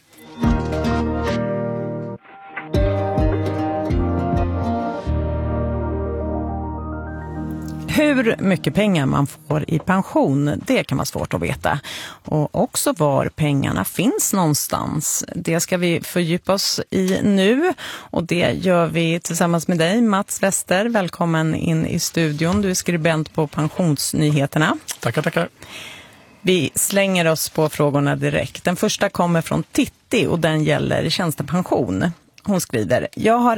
Hur mycket pengar man får i pension, det kan vara svårt att veta. Och också var pengarna finns någonstans. Det ska vi fördjupa oss i nu, och det gör vi tillsammans med dig, Mats Wester. Välkommen in i studion. Du är skribent på Pensionsnyheterna. Tackar. Vi slänger oss på frågorna direkt. Den första kommer från Titti och den gäller tjänstepension. Hon skriver: jag har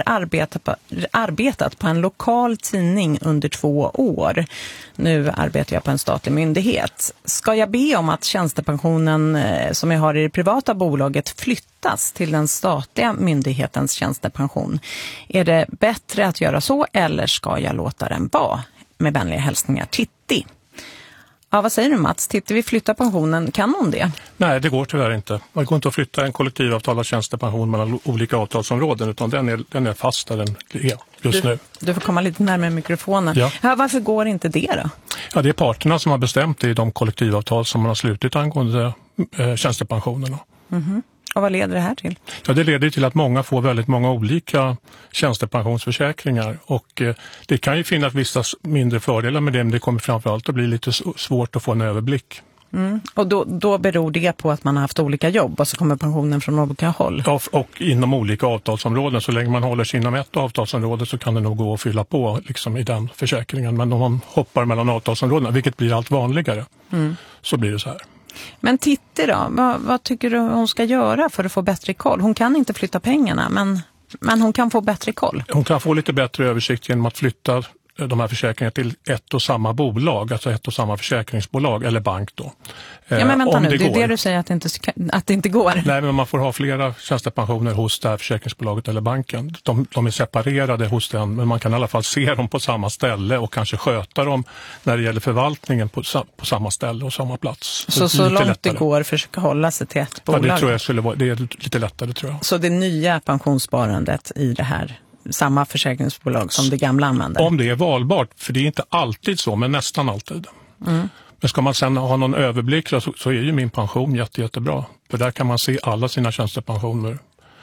arbetat på en lokal tidning under 2 år. Nu arbetar jag på en statlig myndighet. Ska jag be om att tjänstepensionen som jag har i det privata bolaget flyttas till den statliga myndighetens tjänstepension? Är det bättre att göra så, eller ska jag låta den vara? Med vänliga hälsningar, Titti. Ja, vad säger du, Mats? Tittar vi flytta pensionen, kan hon det? Nej, det går tyvärr inte. Man går inte att flytta en kollektivavtalad tjänstepension mellan olika avtalsområden, utan den är fast där den är just nu. Du får komma lite närmare mikrofonen. Ja, varför går inte det då? Ja, det är parterna som har bestämt det i de kollektivavtal som man har slutit angående tjänstepensionerna. Mm-hmm. Och vad leder det här till? Ja, det leder till att många får väldigt många olika tjänstepensionsförsäkringar, och det kan ju finnas vissa mindre fördelar med det, men det kommer framförallt att bli lite svårt att få en överblick. Och då beror det på att man har haft olika jobb, och så kommer pensionen från olika håll? Ja, och inom olika avtalsområden. Så länge man håller sig inom ett avtalsområde så kan det nog gå att fylla på liksom i den försäkringen. Men om man hoppar mellan avtalsområdena, vilket blir allt vanligare, så blir det så här. Men Titti då, vad tycker du hon ska göra för att få bättre koll? Hon kan inte flytta pengarna, men hon kan få bättre koll. Hon kan få lite bättre översikt genom att flytta de här försäkringarna till ett och samma bolag, alltså ett och samma försäkringsbolag eller bank då. Ja, men vänta nu, det är det du säger att det inte går. Nej, men man får ha flera tjänstepensioner hos det här försäkringsbolaget eller banken. De är separerade hos den, men man kan i alla fall se dem på samma ställe och kanske sköta dem när det gäller förvaltningen på samma ställe och samma plats. Så långt lättare. Det går försöka hålla sig till ett bolag? Ja, det tror jag skulle vara, det är lite lättare, tror jag. Så det nya pensionssparandet i det här samma försäkringsbolag som det gamla använder? Om det är valbart, för det är inte alltid så, men nästan alltid. Men ska man sen ha någon överblick så är ju min pension jättebra. För där kan man se alla sina tjänstepensioner.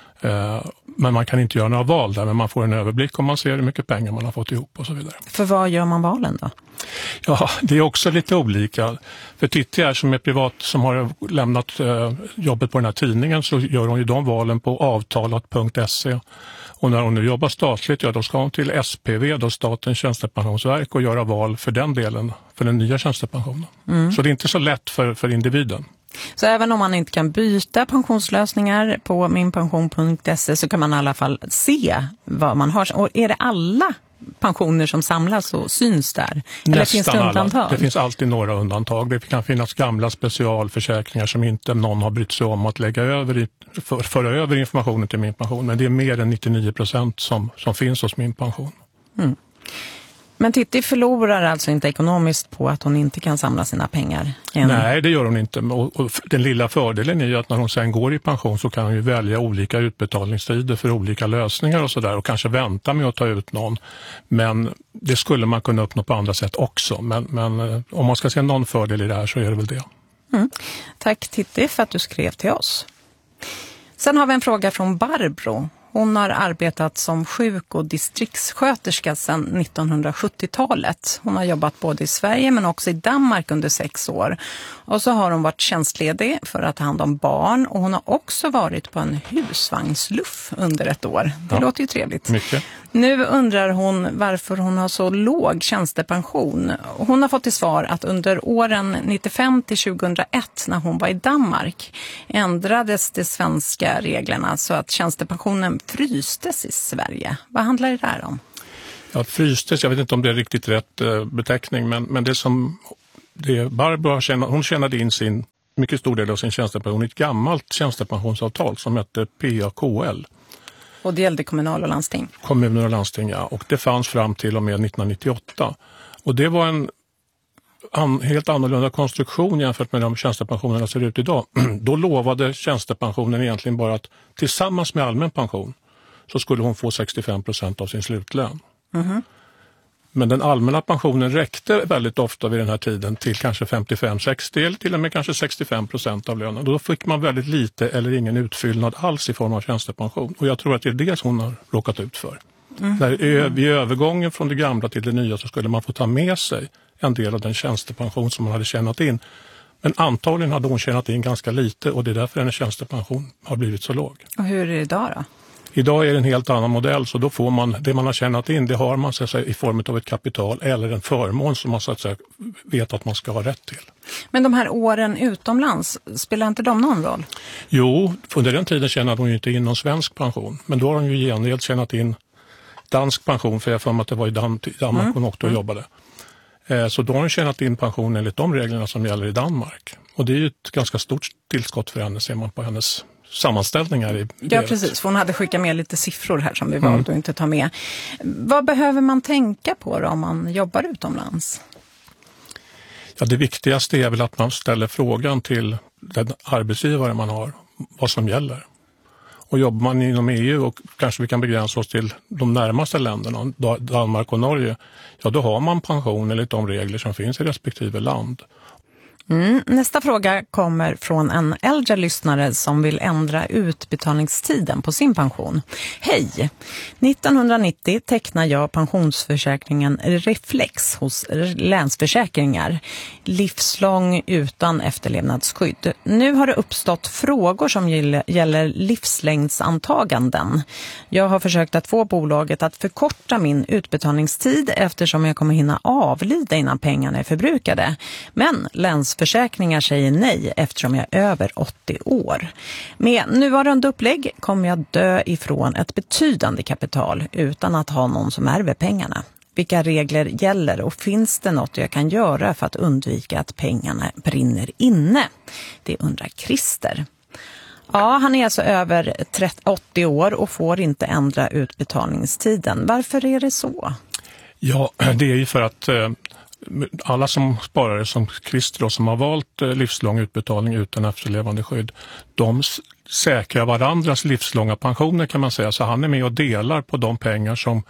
Men man kan inte göra några val där, men man får en överblick om man ser hur mycket pengar man har fått ihop och så vidare. För vad gör man valen då? Ja, det är också lite olika. För Titti här som är privat, som har lämnat jobbet på den här tidningen, så gör hon ju de valen på avtalat.se. Och när hon nu jobbar statligt, då ska hon till SPV, då Statens tjänstepensionsverk, och göra val för den delen, för den nya tjänstepensionen. Så det är inte så lätt för individen. Så även om man inte kan byta pensionslösningar på minpension.se så kan man i alla fall se vad man har. Och är det alla pensioner som samlas och syns där? Eller nästan finns det undantag? Alla. Det finns alltid några undantag. Det kan finnas gamla specialförsäkringar som inte någon har brytt sig om att lägga över föra över informationen till Min pension. Men det är mer än 99% som finns hos Min pension. Men Titti förlorar alltså inte ekonomiskt på att hon inte kan samla sina pengar? Nej, det gör hon inte. Och den lilla fördelen är ju att när hon sen går i pension så kan hon ju välja olika utbetalningstider för olika lösningar och sådär, och kanske vänta med att ta ut någon. Men det skulle man kunna uppnå på andra sätt också. Men om man ska se någon fördel i det här så är det väl det. Tack Titti för att du skrev till oss. Sen har vi en fråga från Barbro. Hon har arbetat som sjuk- och distriktssköterska sedan 1970-talet. Hon har jobbat både i Sverige men också i Danmark under 6 år. Och så har hon varit tjänstledig för att ta hand om barn. Och hon har också varit på en husvagnsluff under 1 år. Det låter ju trevligt. Mycket. Nu undrar hon varför hon har så låg tjänstepension. Hon har fått till svar att under åren 95 till 2001 när hon var i Danmark ändrades de svenska reglerna så att tjänstepensionen frystes i Sverige. Vad handlar det där om? Ja, frystes, jag vet inte om det är riktigt rätt beteckning, men det som Barbro hon tjänade in sin mycket stor del av sin tjänstepension i ett gammalt tjänstepensionsavtal som hette PAKL. Och det gällde kommunal och landsting? Kommuner och landsting, ja. Och det fanns fram till och med 1998. Och det var en helt annorlunda konstruktion jämfört med de tjänstepensionerna ser ut idag. Då lovade tjänstepensionen egentligen bara att tillsammans med allmän pension så skulle hon få 65% av sin slutlön. Mm-hmm. Men den allmänna pensionen räckte väldigt ofta vid den här tiden till kanske 55-60 eller till och med kanske 65% av lönen. Då fick man väldigt lite eller ingen utfyllnad alls i form av tjänstepension. Och jag tror att det är det som hon har råkat ut för. Vid övergången från det gamla till det nya så skulle man få ta med sig en del av den tjänstepension som man hade tjänat in. Men antagligen hade hon tjänat in ganska lite och det är därför hennes tjänstepension har blivit så låg. Och hur är det idag då? Idag är det en helt annan modell, så då får man det man har tjänat in, det har man så att säga, i form av ett kapital eller en förmån som man så att säga, vet att man ska ha rätt till. Men de här åren utomlands, spelar inte de någon roll? Jo, under den tiden tjänade hon ju inte in någon svensk pension. Men då har hon ju gengäld tjänat in dansk pension, för jag får mig att det var i Danmark hon åkte och jobbade. Så då har hon tjänat in pension enligt de reglerna som gäller i Danmark. Och det är ju ett ganska stort tillskott för henne, ser man på hennes sammanställningar. Ja, precis. För hon hade skickat med lite siffror här som vi valde att inte ta med. Vad behöver man tänka på då om man jobbar utomlands? Ja, det viktigaste är väl att man ställer frågan till den arbetsgivare man har vad som gäller. Och jobbar man inom EU och kanske vi kan begränsa oss till de närmaste länderna, Danmark och Norge, ja då har man pension enligt de regler som finns i respektive land. Nästa fråga kommer från en äldre lyssnare som vill ändra utbetalningstiden på sin pension. Hej! 1990 tecknar jag pensionsförsäkringen Reflex hos Länsförsäkringar. Livslång utan efterlevnadsskydd. Nu har det uppstått frågor som gäller livslängdsantaganden. Jag har försökt att få bolaget att förkorta min utbetalningstid eftersom jag kommer hinna avlida innan pengarna är förbrukade. Men Länsförsäkringar säger nej eftersom jag är över 80 år. Med nuvarande upplägg kommer jag dö ifrån ett betydande kapital utan att ha någon som ärver pengarna. Vilka regler gäller och finns det något jag kan göra för att undvika att pengarna brinner inne? Det undrar Christer. Ja, han är alltså över 80 år och får inte ändra utbetalningstiden. Varför är det så? Ja, det är ju för att alla som sparare som Christer som har valt livslång utbetalning utan efterlevande skydd, de säkrar varandras livslånga pensioner kan man säga. Så han är med och delar på de pengar som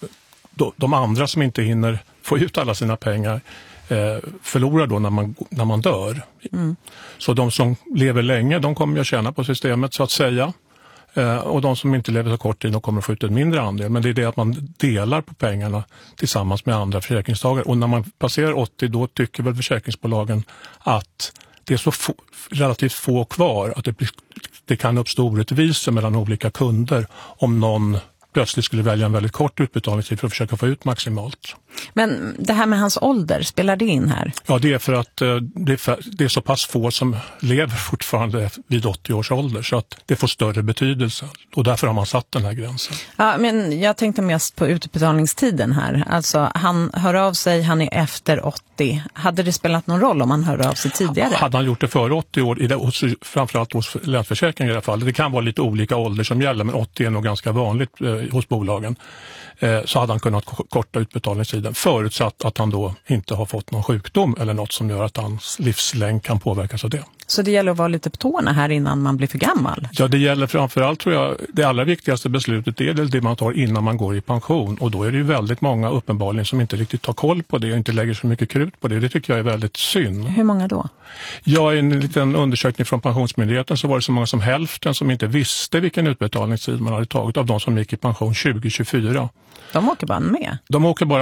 de andra som inte hinner få ut alla sina pengar förlorar då när man dör. Så de som lever länge, de kommer att tjäna på systemet så att säga. Och de som inte lever så kort tid, de kommer att få ut en mindre andel. Men det är det att man delar på pengarna tillsammans med andra försäkringstagare. Och när man passerar 80 då tycker väl försäkringsbolagen att det är så relativt få kvar att det kan uppstå orättvisor mellan olika kunder om någon plötsligt skulle välja en väldigt kort utbetalningstid för att försöka få ut maximalt. Men det här med hans ålder, spelar det in här? Ja, det är för att det är så pass få som lever fortfarande vid 80 års ålder så att det får större betydelse. Och därför har man satt den här gränsen. Ja, men jag tänkte mest på utbetalningstiden här. Alltså, han hör av sig, han är efter 80. Hade det spelat någon roll om han hör av sig tidigare? Hade han gjort det före 80 år, framförallt hos Länsförsäkringar i alla fall. Det kan vara lite olika ålder som gäller, men 80 är nog ganska vanligt hos bolagen. Så hade han kunnat korta utbetalningstiden förutsatt att han då inte har fått någon sjukdom eller något som gör att hans livslängd kan påverkas av det. Så det gäller att vara lite på tårna här innan man blir för gammal? Ja, det gäller framförallt tror jag, det allra viktigaste beslutet är det man tar innan man går i pension. Och då är det ju väldigt många uppenbarligen som inte riktigt tar koll på det och inte lägger så mycket krut på det. Det tycker jag är väldigt synd. Hur många då? Ja, i en liten undersökning från Pensionsmyndigheten så var det så många som hälften som inte visste vilken utbetalningstid man hade tagit av de som gick i pension 2024. De åker bara med? De åker bara med och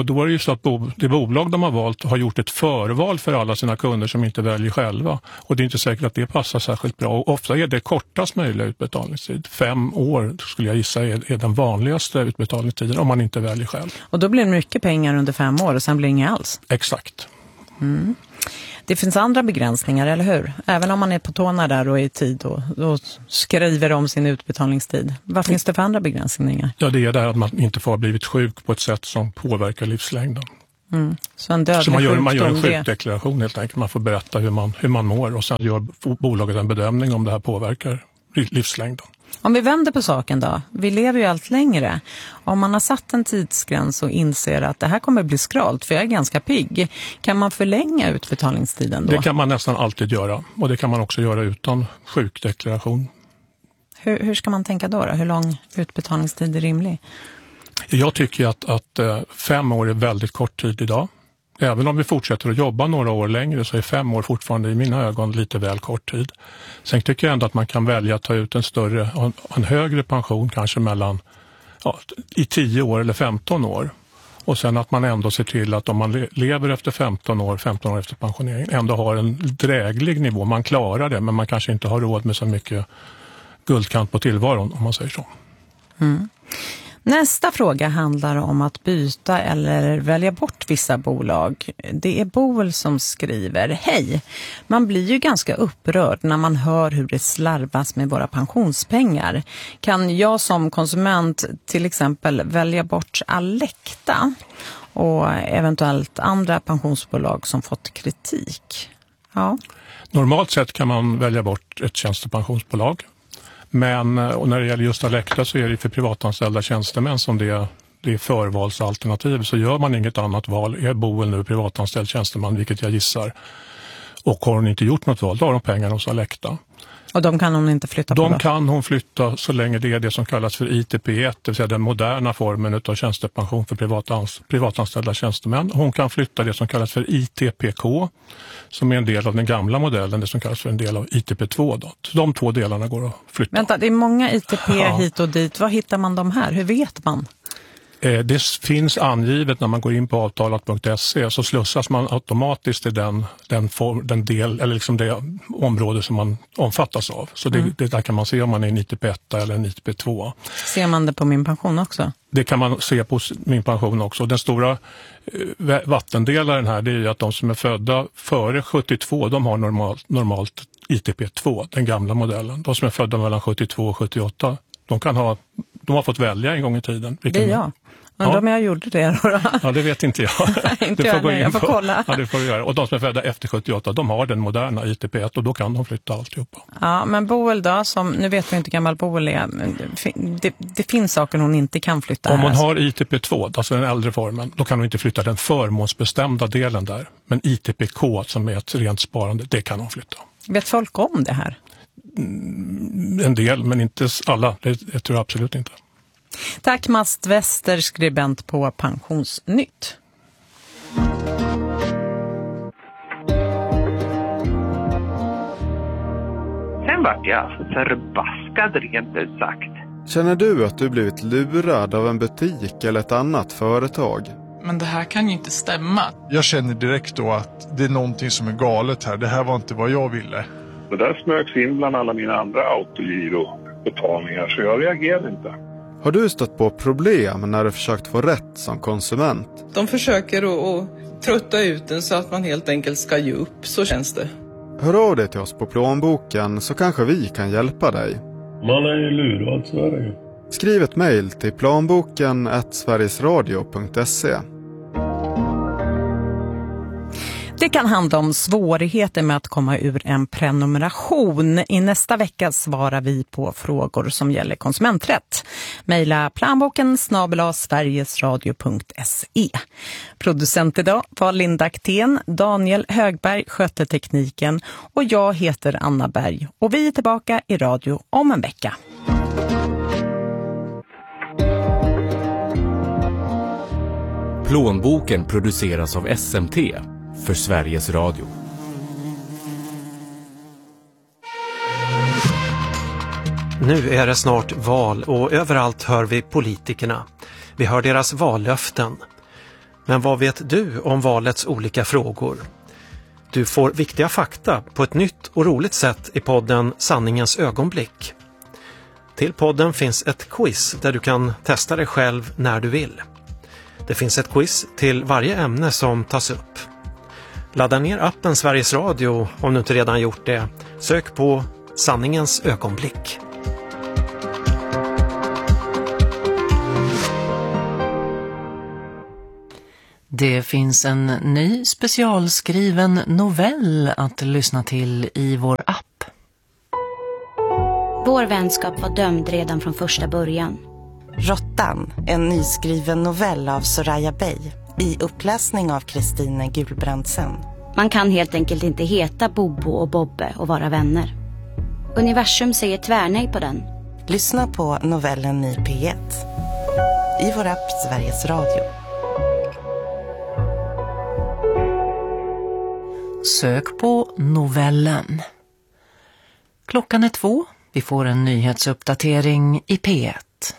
då är det ju så att det bolag de har valt har gjort ett förval för alla sina kunder som inte väljer själva. Och det är inte säkert att det passar särskilt bra. Och ofta är det kortast möjliga utbetalningstid. 5 år skulle jag gissa är den vanligaste utbetalningstiden om man inte väljer själv. Och då blir det mycket pengar under 5 år och sen blir det inga alls? Exakt. Mm. Det finns andra begränsningar, eller hur? Även om man är på tårna där och är i tid och skriver om sin utbetalningstid. Vad finns det för andra begränsningar? Ja, det är det här att man inte får ha blivit sjuk på ett sätt som påverkar livslängden. Mm. Så en dödlig så man gör en sjukdom, sjukdeklaration helt enkelt. Man får berätta hur man mår och sen gör bolaget en bedömning om det här påverkar livslängden. Om vi vänder på saken då, vi lever ju allt längre. Om man har satt en tidsgräns och inser att det här kommer bli skralt för jag är ganska pigg, kan man förlänga utbetalningstiden då? Det kan man nästan alltid göra och det kan man också göra utan sjukdeklaration. Hur ska man tänka då? Hur lång utbetalningstid är rimlig? Jag tycker att 5 år är väldigt kort tid idag. Även om vi fortsätter att jobba några år längre så är 5 år fortfarande i mina ögon lite väl kort tid. Sen tycker jag ändå att man kan välja att ta ut en högre pension kanske i 10 år eller 15 år. Och sen att man ändå ser till att om man lever efter 15 år efter pensionering ändå har en dräglig nivå. Man klarar det men man kanske inte har råd med så mycket guldkant på tillvaron om man säger så. Mm. Nästa fråga handlar om att byta eller välja bort vissa bolag. Det är Boel som skriver: Hej, man blir ju ganska upprörd när man hör hur det slarvas med våra pensionspengar. Kan jag som konsument till exempel välja bort Alecta och eventuellt andra pensionsbolag som fått kritik? Ja. Normalt sett kan man välja bort ett tjänstepensionsbolag. Men och när det gäller just Alecta så är det för privatanställda tjänstemän som det är förvalsalternativ. Så gör man inget annat val, är Boel nu privatanställd tjänsteman, vilket jag gissar, och har hon inte gjort något val, då har de pengar hos Alecta. Och de kan hon inte flytta på? De kan hon flytta så länge det är det som kallas för ITP1, det vill säga den moderna formen av tjänstepension för privatanställda tjänstemän. Hon kan flytta det som kallas för ITPK, som är en del av den gamla modellen, det som kallas för en del av ITP2. Då. De 2 delarna går att flytta. Vänta, det är många ITP hit och dit. Var hittar man de här? Hur vet man? Det finns angivet när man går in på avtalat.se, så slussas man automatiskt till den del eller liksom det område som man omfattas av. Så det där kan man se om man är en ITP1 eller en ITP2. Ser man det på Min pension också? Det kan man se på Min pension också. Den stora vattendelaren här, det är ju att de som är födda före 72, de har normalt ITP2, den gamla modellen. De som är födda mellan 72 och 78, de har fått välja en gång i tiden. Det är jag. Undrar om jag gjorde det då? Ja, det vet inte jag. Inte jag får kolla. Ja, det får du göra. Och de som är födda efter 78, de har den moderna ITP1 och då kan de flytta alltihopa. Ja, men Boel då, nu vet vi inte hur gammal Boel är. Det finns saker hon inte kan flytta. Om hon har ITP2, alltså den äldre formen, då kan hon inte flytta den förmånsbestämda delen där. Men ITPK, som är ett rent sparande, det kan hon flytta. Vet folk om det här? En del, men inte alla. Det tror jag absolut inte. Tack Mast Wester, skribent på Pensionsnytt. Sen vart jag förbaskad rent ut sagt. Känner du att du blivit lurad av en butik eller ett annat företag? Men det här kan ju inte stämma. Jag känner direkt då att det är någonting som är galet här. Det här var inte vad jag ville. Det där smögs in bland alla mina andra autogirobetalningar så jag reagerade inte. Har du stött på problem när du försökt få rätt som konsument? De försöker att trötta ut den så att man helt enkelt ska ge upp, så känns det. Hör av dig till oss på Plånboken så kanske vi kan hjälpa dig. Man är ju lurad, så är det ju. Skriv ett mejl till planboken@sverigesradio.se. Det kan handla om svårigheter med att komma ur en prenumeration. I nästa vecka svarar vi på frågor som gäller konsumenträtt. Maila planboken@sverigesradio.se. Producent idag var Linda Aktén, Daniel Högberg skötte tekniken och jag heter Anna Berg. Och vi är tillbaka i radio om en vecka. Plånboken produceras av SMT för Sveriges Radio. Nu är det snart val och överallt hör vi politikerna. Vi hör deras vallöften. Men vad vet du om valets olika frågor? Du får viktiga fakta på ett nytt och roligt sätt i podden Sanningens ögonblick. Till podden finns ett quiz där du kan testa dig själv när du vill. Det finns ett quiz till varje ämne som tas upp. Ladda ner appen Sveriges Radio om du inte redan gjort det. Sök på Sanningens ögonblick. Det finns en ny specialskriven novell att lyssna till i vår app. Vår vänskap var dömd redan från första början. Rottan, en nyskriven novell av Soraya Bey i uppläsning av Kristine Gulbrandsen. Man kan helt enkelt inte heta Bobo och Bobbe och vara vänner. Universum säger tvärnej på den. Lyssna på novellen i P1 i vår app Sveriges Radio. Sök på novellen. Klockan är 2. Vi får en nyhetsuppdatering i P1.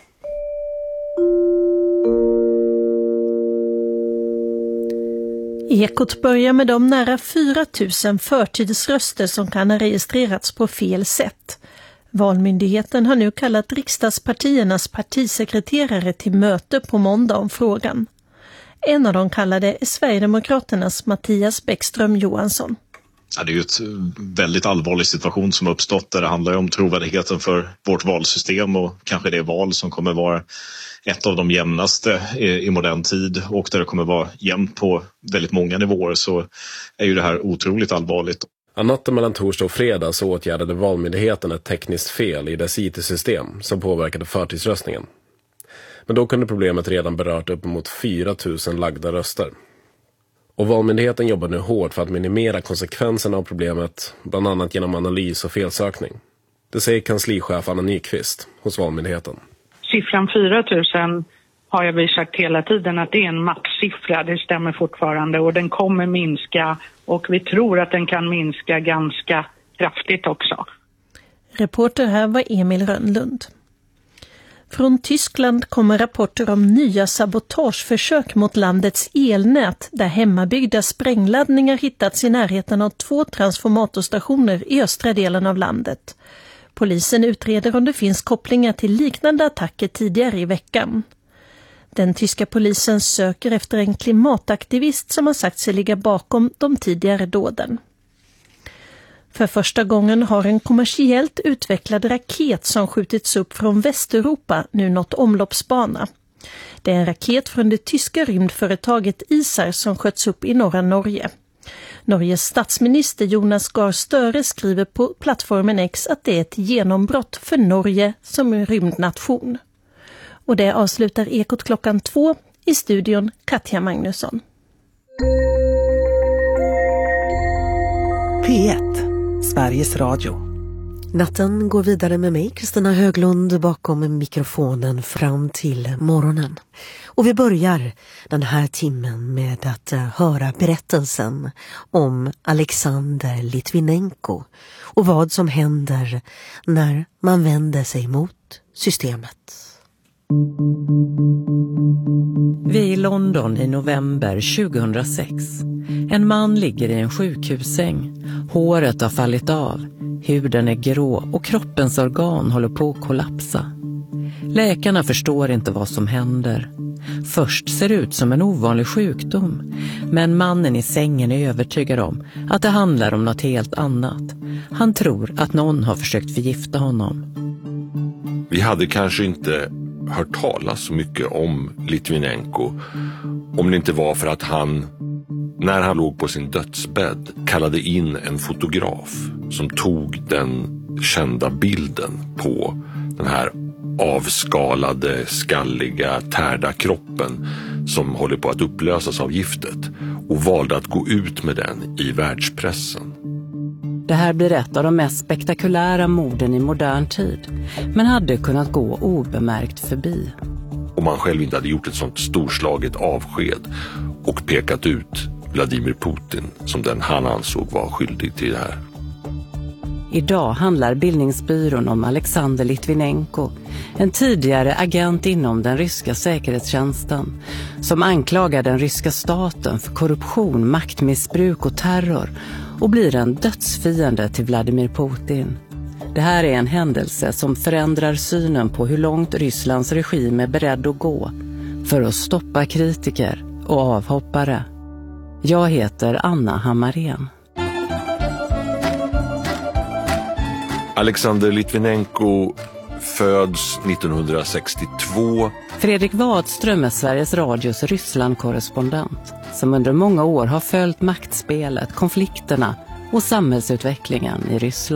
Ekot börjar med de nära 4 000 förtidsröster som kan ha registrerats på fel sätt. Valmyndigheten har nu kallat riksdagspartiernas partisekreterare till möte på måndag om frågan. En av de kallade är Sverigedemokraternas Mattias Bäckström Johansson. Ja, det är ju ett väldigt allvarlig situation som har uppstått där det handlar om trovärdigheten för vårt valsystem och kanske det val som kommer vara ett av de jämnaste i modern tid och där det kommer vara jämnt på väldigt många nivåer, så är ju det här otroligt allvarligt. Natten mellan torsdag och fredag så åtgärdade valmyndigheten ett tekniskt fel i dess IT-system som påverkade förtidsröstningen. Men då kunde problemet redan berört uppemot 4 000 lagda röster. Och valmyndigheten jobbar nu hårt för att minimera konsekvenserna av problemet, bland annat genom analys och felsökning. Det säger kanslichef Anna Nyqvist hos valmyndigheten. Siffran 4 000 har jag sagt hela tiden att det är en maxsiffra, det stämmer fortfarande och den kommer minska och vi tror att den kan minska ganska kraftigt också. Reporter här var Emil Rönnlund. Från Tyskland kommer rapporter om nya sabotageförsök mot landets elnät där hemmabyggda sprängladdningar hittats i närheten av 2 transformatorstationer i östra delen av landet. Polisen utreder om det finns kopplingar till liknande attacker tidigare i veckan. Den tyska polisen söker efter en klimataktivist som har sagt sig ligga bakom de tidigare dåden. För första gången har en kommersiellt utvecklad raket som skjutits upp från Västeuropa nu nått omloppsbana. Det är en raket från det tyska rymdföretaget ISAR som sköts upp i norra Norge. Norges statsminister Jonas Gahr Støre skriver på plattformen X att det är ett genombrott för Norge som en rymdnation. Och det avslutar Ekot klockan 2 i studion Katja Magnusson. P1, Sveriges Radio. Natten går vidare med mig, Kristina Höglund, bakom mikrofonen fram till morgonen. Och vi börjar den här timmen med att höra berättelsen om Alexander Litvinenko och vad som händer när man vänder sig mot systemet. Vi är i London i november 2006. En man ligger i en sjukhussäng. Håret har fallit av, huden är grå och kroppens organ håller på att kollapsa. Läkarna förstår inte vad som händer. Först ser det ut som en ovanlig sjukdom, men mannen i sängen är övertygad om att det handlar om något helt annat. Han tror att någon har försökt förgifta honom. Vi hade kanske inte hört talas så mycket om Litvinenko om det inte var för att han, när han låg på sin dödsbädd, kallade in en fotograf som tog den kända bilden på den här avskalade, skalliga, tärda kroppen som håller på att upplösas av giftet och valde att gå ut med den i världspressen. Det här blir ett av de mest spektakulära morden i modern tid, men hade kunnat gå obemärkt förbi. Om man själv inte hade gjort ett sånt storslaget avsked och pekat ut Vladimir Putin som den han ansåg var skyldig till det här. Idag handlar bildningsbyrån om Alexander Litvinenko, en tidigare agent inom den ryska säkerhetstjänsten, som anklagar den ryska staten för korruption, maktmissbruk och terror och blir en dödsfiende till Vladimir Putin. Det här är en händelse som förändrar synen på hur långt Rysslands regim är beredd att gå för att stoppa kritiker och avhoppare. Jag heter Anna Hammarén. Alexander Litvinenko föds 1962. Fredrik Wadström är Sveriges Radios Ryssland-korrespondent som under många år har följt maktspelet, konflikterna och samhällsutvecklingen i Ryssland.